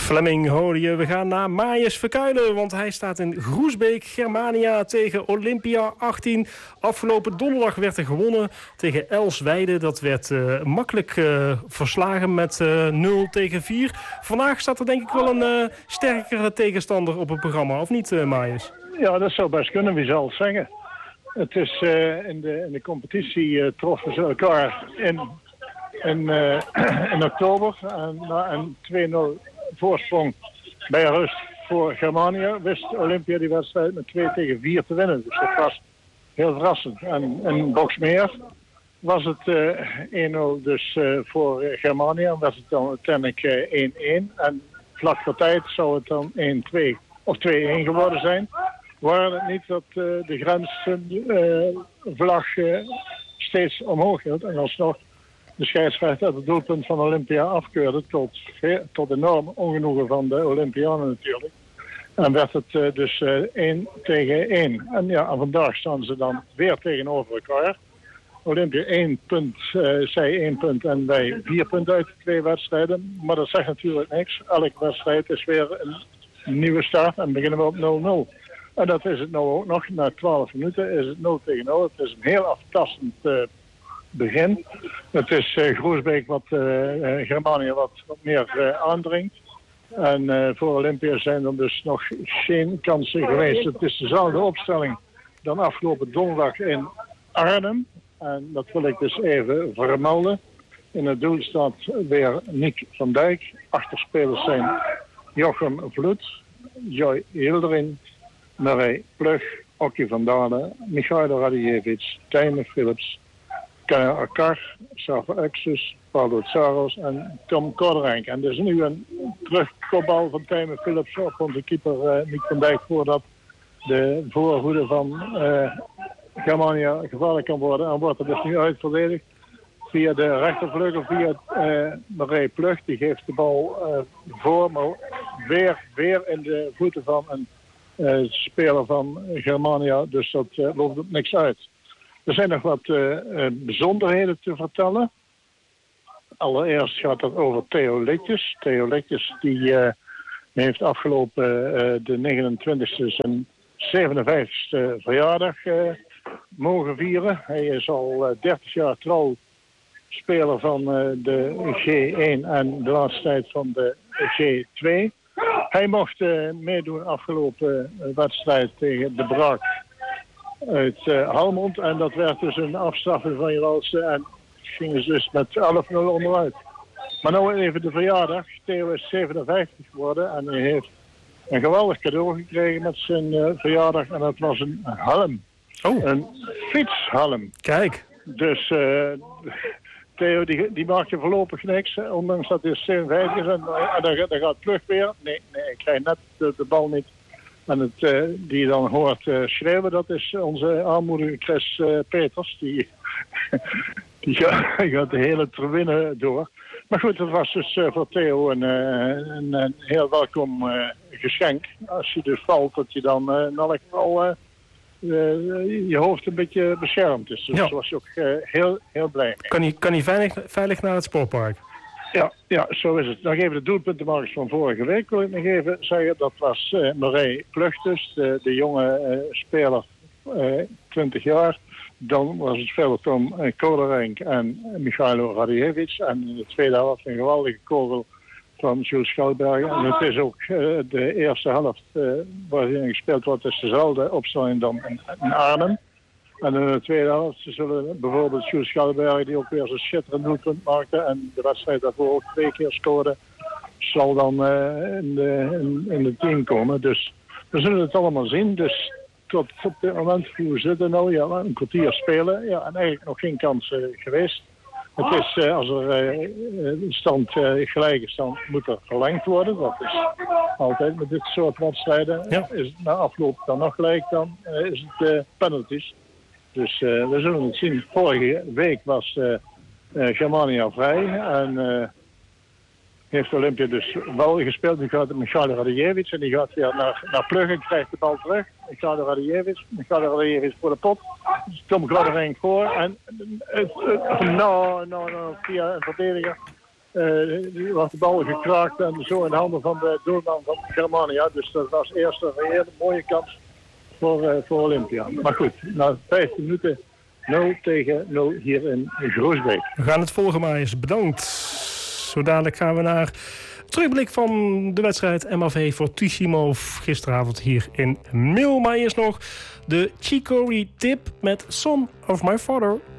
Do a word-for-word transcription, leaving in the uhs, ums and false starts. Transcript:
Fleming hoorde je. We gaan naar Marius Verkuilen, want hij staat in Groesbeek. Germania tegen Olympia achttien. Afgelopen donderdag werd er gewonnen tegen Elsweide. Dat werd uh, makkelijk uh, verslagen met uh, nul tegen vier. Vandaag staat er denk ik wel een uh, sterkere tegenstander op het programma, of niet uh, Marius? Ja, dat zou best kunnen, wie zal het zeggen. Het is uh, in, de, in de competitie uh, troffen ze elkaar in, in, uh, in oktober. En na een twee nul voorsprong bij rust voor Germania wist Olympia die wedstrijd met twee tegen vier te winnen. Dus dat was heel verrassend. En in Boxmeer was het uh, één nul dus uh, voor Germania. En was het dan uiteindelijk uh, één één. En vlak voor tijd zou het dan één twee of twee één geworden zijn. Waren het niet dat uh, de grensvlag uh, uh, steeds omhoog hield en alsnog de scheidsrechter het doelpunt van Olympia afkeurde tot, tot enorm ongenoegen van de Olympianen natuurlijk. En werd het uh, dus uh, één tegen één. En ja, en vandaag staan ze dan weer tegenover elkaar. Olympia één punt, uh, zij één punt en wij vier punten uit de twee wedstrijden. Maar dat zegt natuurlijk niks. Elke wedstrijd is weer een nieuwe start en beginnen we op nul nul. En dat is het nou ook nog. Na twaalf minuten is het nul tegen nul. Het is een heel aftastend uh, begin. Het is uh, Groesbeek wat uh, uh, Germania wat, wat meer uh, aandringt. En uh, voor Olympia zijn er dus nog geen kansen geweest. Het is dezelfde opstelling dan afgelopen donderdag in Arnhem. En dat wil ik dus even vermelden. In het doel staat weer Nick van Dijk. Achterspelers zijn Jochem Vloed, Joy Hilderin, Marij Plug, Okkie van Dalen, Michailo Radijevic, Tijmen Philips, Kaya Akar, Sava Exus, Paulo Tsaros en Tom Korderenk. En er is nu een terugkopbal van Tijmen Philips op onze keeper uh, Nick van Dijk voordat de voorhoede van uh, Germania gevaarlijk kan worden. En wordt er dus nu uitverdedigd via de rechtervleugel, via uh, Marij Plug. Die geeft de bal uh, voor, maar weer, weer in de voeten van een uh, speler van Germania. Dus dat uh, loopt op niks uit. Er zijn nog wat uh, uh, bijzonderheden te vertellen. Allereerst gaat het over Theo Litjes. Theo Litjes die uh, heeft afgelopen uh, de negenentwintigste zijn zevenenvijftigste verjaardag uh, mogen vieren. Hij is al uh, dertig jaar trouw speler van uh, de G één en de laatste tijd van de G twee. Hij mocht uh, meedoen afgelopen uh, wedstrijd tegen de Braak uit uh, Halmond. En dat werd dus een afstraffing van Jelalse en gingen ze dus met elf nul onderuit. Maar nou even de verjaardag. Theo is zevenenvijftig geworden en hij heeft een geweldig cadeau gekregen met zijn uh, verjaardag. En dat was een helm. Oh. Een fietshelm. Kijk. Dus uh, Theo die, die maakt je voorlopig niks. Ondanks dat hij zevenenvijftig is. En, uh, en dan, dan gaat Plug weer. Nee, nee, ik krijg net de, de bal niet. En het, uh, die je dan hoort uh, schreeuwen, dat is onze armoedige Chris uh, Peters. Die, die gaat, gaat de hele tribune door. Maar goed, het was dus uh, voor Theo een, uh, een, een heel welkom uh, geschenk. Als je dus valt, dat je dan uh, in elk geval uh, uh, je hoofd een beetje beschermd is. Dus ja. daar was je ook uh, heel, heel blij mee. Kan hij, kan hij veilig, veilig naar het sportpark? Ja, ja, zo is het. Nog even de doelpuntenmarkt van vorige week wil ik nog even zeggen. Dat was uh, Marij Plug dus, de, de jonge uh, speler, uh, twintig jaar. Dan was het veldom uh, Koderenk en Michailo Radijevic. En in de tweede helft een geweldige kogel van Jules Schalbergen. En het is ook uh, de eerste helft uh, waarin gespeeld wordt, is dezelfde opstelling dan in, in Arnhem. En in de tweede helft zullen bijvoorbeeld Jules Schalbergen, die ook weer zo'n schitterend doelpunt maakte en de wedstrijd daarvoor ook twee keer scoorde, zal dan uh, in, de, in, in het team komen. Dus we zullen het allemaal zien. Dus tot op dit moment, hoe we zitten nou, ja, een kwartier spelen. Ja, en eigenlijk nog geen kans uh, geweest. Het is, uh, als er uh, stand uh, gelijk is, dan moet er verlengd worden. Dat is altijd met dit soort wedstrijden. Ja. Is het na afloop dan nog gelijk, dan uh, is het uh, penalties. Dus uh, we zullen het zien. Vorige week was uh, uh, Germania vrij en uh, heeft Olympia dus wel gespeeld. Nu gaat het Michailo Radijevic en die gaat weer naar, naar Plug en krijgt de bal terug. Michailo Radijevic, Michailo Radijevic voor de pot. Tom Gladderink voor en uh, uh, uh, nou, nou, nou, via een verdediger uh, was de bal gekraakt en zo in de handen van de doelman van Germania. Dus dat was eerst een hele mooie kans voor, uh, voor Olympia. Maar goed, na vijftien minuten nul tegen nul hier in Groesbeek. We gaan het volgen, Maaiers. Bedankt. Zo dadelijk gaan we naar terugblik van de wedstrijd M A V Fortissimo gisteravond hier in Mil. Maar eerst nog de Chicory tip met Son of My Father.